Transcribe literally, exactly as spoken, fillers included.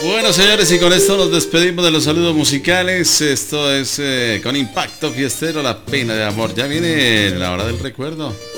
Bueno, señores, y con esto nos despedimos de los saludos musicales. Esto es eh, con Impacto Fiestero, La Pena de Amor. Ya viene la hora del recuerdo.